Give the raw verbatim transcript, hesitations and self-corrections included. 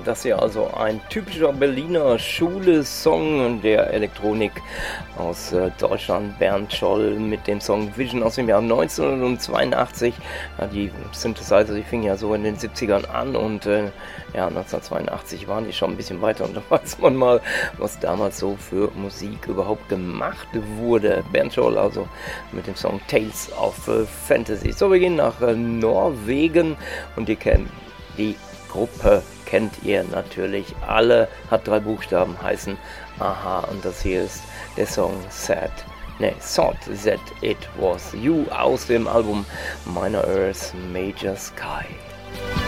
das hier also ein typischer Berliner Schule-Song der Elektronik aus äh, Deutschland. Bernd Scholl mit dem Song Vision aus dem Jahr neunzehnhundertzweiundachtzig. Ja, die Synthesizer, die fingen ja so in den siebzigern an und äh, ja, neunzehnhundertzweiundachtzig waren die schon ein bisschen weiter und da weiß man mal, was damals so für Musik überhaupt gemacht wurde. Bernd Scholl also mit dem Song Tales of äh, Fantasy. So, wir gehen nach äh, Norwegen und ihr kennt die Gruppe, kennt ihr natürlich alle, hat drei Buchstaben, heißen Aha, und das hier ist der Song Sad, ne, Thought That It Was You aus dem Album Minor Earth Major Sky.